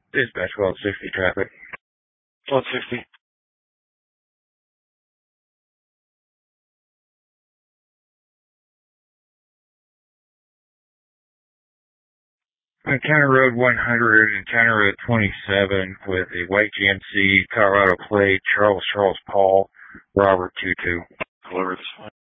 Dispatch 1260 traffic. 1260. On County Road 100 and County Road 27 with a white GMC Colorado plate, Charles Paul, Robert 22. Deliver this one.